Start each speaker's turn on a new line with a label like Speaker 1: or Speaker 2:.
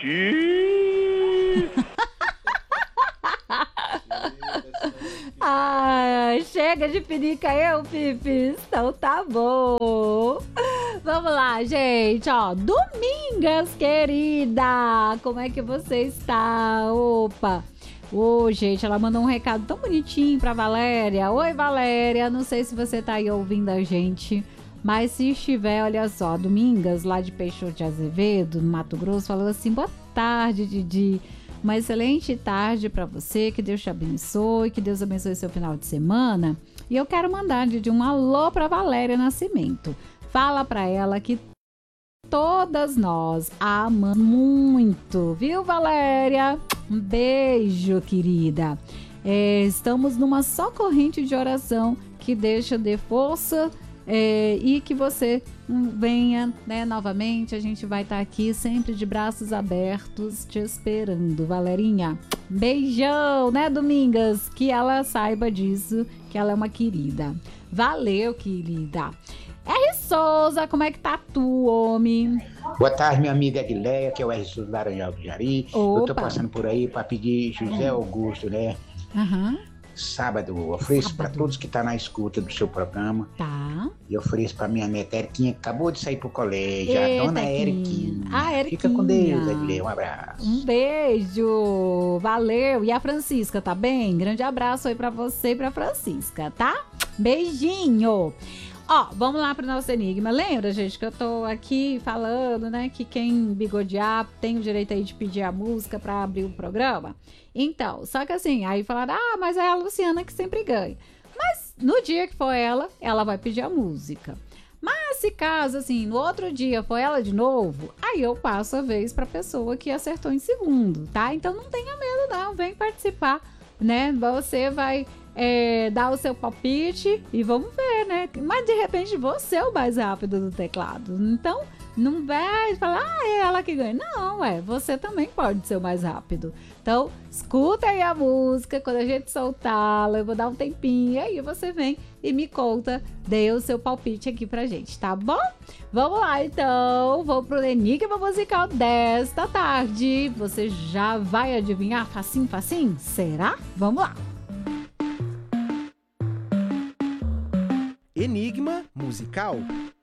Speaker 1: Oxi!
Speaker 2: Ah, chega de pinica eu, Pipis. Então tá bom. Vamos lá, gente. Ó, Domingas, querida. Como é que você está? Opa. Ô, gente, ela mandou um recado tão bonitinho pra Valéria. Oi, Valéria. Não sei se você tá aí ouvindo a gente, mas se estiver, olha só. Domingas, lá de Peixoto de Azevedo, no Mato Grosso, falou assim: boa tarde, Didi. Uma excelente tarde para você, que Deus te abençoe, que Deus abençoe seu final de semana. E eu quero mandar, Didi, um alô para Valéria Nascimento. Fala para ela que todas nós a amamos muito, viu, Valéria? Um beijo, querida. Estamos numa só corrente de oração, que Deus te dê força e que você venha, né, novamente. A gente vai estar aqui sempre de braços abertos te esperando, Valerinha. Beijão, né, Domingas? Que ela saiba disso, que ela é uma querida. Valeu, querida. R. Souza, como é que tá tu, homem?
Speaker 3: Boa tarde, minha amiga Edileia, que é o R. Souza Laranjal do Jari.
Speaker 2: Opa.
Speaker 3: Eu tô passando por aí para pedir José Augusto, né? Sábado, ofereço para todos que estão na escuta do seu programa.
Speaker 2: Tá.
Speaker 3: E ofereço para minha neta Eriquinha, que acabou de sair pro colégio.
Speaker 2: Eita,
Speaker 3: A dona Eriquinha.
Speaker 2: Eriquinha.
Speaker 3: Fica com Deus, Edileia. Um abraço.
Speaker 2: Um beijo. Valeu. E a Francisca, tá bem? Grande abraço aí pra você e pra Francisca, tá? Beijinho. Ó, vamos lá pro nosso enigma. Lembra, gente, que eu tô aqui falando, né, que quem bigodear tem o direito aí de pedir a música pra abrir o programa? Então, só que assim, aí falaram, mas é a Luciana que sempre ganha. Mas no dia que for ela vai pedir a música. Mas se caso, assim, no outro dia for ela de novo, aí eu passo a vez pra pessoa que acertou em segundo, tá? Então não tenha medo não, vem participar, né? Você vai dar o seu palpite e vamos ver, né? Mas de repente você é o mais rápido do teclado. Então não vai falar, é ela que ganha. Não, você também pode ser o mais rápido. Então escuta aí a música, quando a gente soltá-la, eu vou dar um tempinho e aí você vem e me conta, dê o seu palpite aqui pra gente, tá bom? Vamos lá então, vou pro enigma musical desta tarde. Você já vai adivinhar facinho, facinho? Será? Vamos lá.
Speaker 4: Enigma musical.